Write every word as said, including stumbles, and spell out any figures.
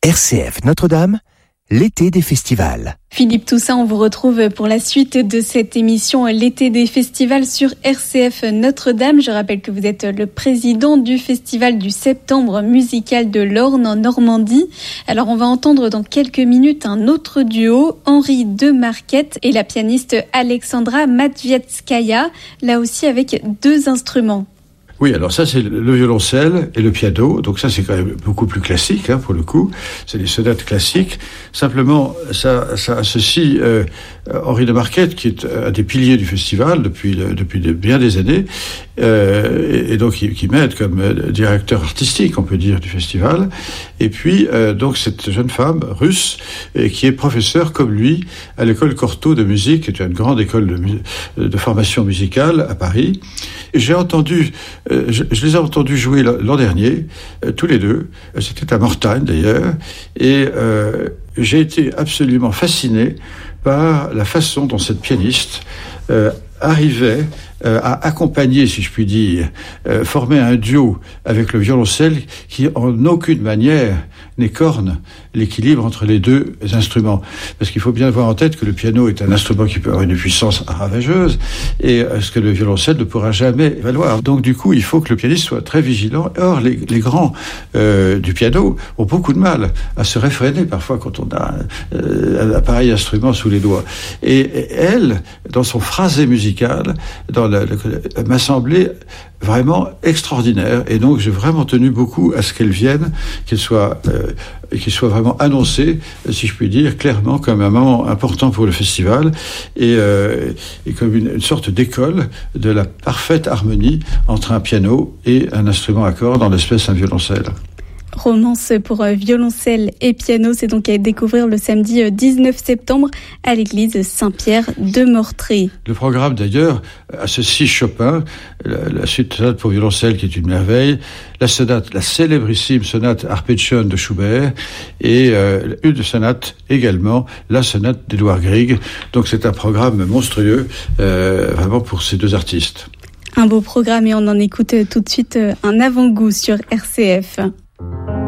R C F Notre-Dame, l'été des festivals. Philippe Toussaint, on vous retrouve pour la suite de cette émission L'été des festivals sur R C F Notre-Dame. Je rappelle que vous êtes le président du festival du Septembre musical de l'Orne en Normandie. Alors on va entendre dans quelques minutes un autre duo, Henri de Marquette et la pianiste Alexandra Matvietskaya, là aussi avec deux instruments. Oui, alors ça c'est le violoncelle et le piano, donc ça c'est quand même beaucoup plus classique hein, pour le coup, c'est des sonates classiques. Simplement, ça, ça associe euh, Henri de Marquette, qui est un des piliers du festival depuis, le, depuis de, bien des années, euh, et, et donc qui, qui m'aide comme euh, directeur artistique, on peut dire, du festival. Et puis euh, donc cette jeune femme russe euh, qui est professeure comme lui à l'école Cortot de musique, qui est une grande école de, de formation musicale à Paris. Et j'ai entendu Je, je les ai entendus jouer l'an dernier, euh, tous les deux. C'était à Mortagne d'ailleurs. Et euh, j'ai été absolument fasciné par la façon dont cette pianiste euh, arrivait euh, à accompagner, si je puis dire, euh, former un duo avec le violoncelle qui, en aucune manière, n'écorne l'équilibre entre les deux instruments. Parce qu'il faut bien avoir en tête que le piano est un instrument qui peut avoir une puissance ravageuse et ce que le violoncelle ne pourra jamais valoir. Donc du coup, il faut que le pianiste soit très vigilant. Or, les, les grands euh, du piano ont beaucoup de mal à se réfréner parfois quand on a euh, un pareil instrument sous les doigts. Et, et elle, dans son phrasé musical, dans la, la, m'a semblé vraiment extraordinaire. Et donc, j'ai vraiment tenu beaucoup à ce qu'elle vienne, qu'elle soit, euh, qu'elle soit vraiment annoncée, si je puis dire, clairement comme un moment important pour le festival et, euh, et comme une, une sorte d'école de la parfaite harmonie entre un piano et un instrument à cordes, en l'espèce un violoncelle. Romance pour violoncelle et piano, c'est donc à découvrir le samedi dix-neuf septembre à l'église Saint-Pierre de Mortré. Le programme d'ailleurs associe Chopin, la, la suite sonate pour violoncelle qui est une merveille, la sonate, la célébrissime sonate Arpeggione de Schubert et euh, une sonate également, la sonate d'Édouard Grieg. Donc c'est un programme monstrueux euh, vraiment pour ces deux artistes. Un beau programme et on en écoute tout de suite un avant-goût sur R C F.